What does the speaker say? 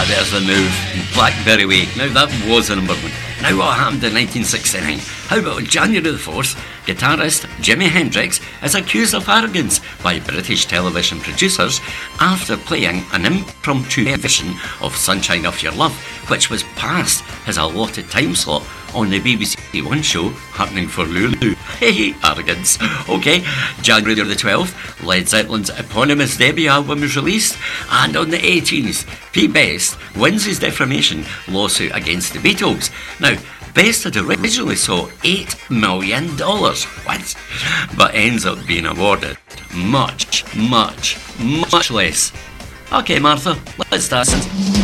there's the move. Blackberry Way. Now that was the number one. Now what happened in 1969? How about on January the 4th, guitarist Jimi Hendrix is accused of arrogance by British television producers after playing an impromptu version of Sunshine of Your Love, which was past his allotted time slot on the BBC One show happening for Lulu. Hey, arrogance. Okay, January the 12th, Led Zeppelin's eponymous debut album is released, and on the 18th, Pete Best wins his defamation lawsuit against the Beatles. Now, Best had originally sought $8 million, what? But ends up being awarded much less. Okay, Martha, let's start.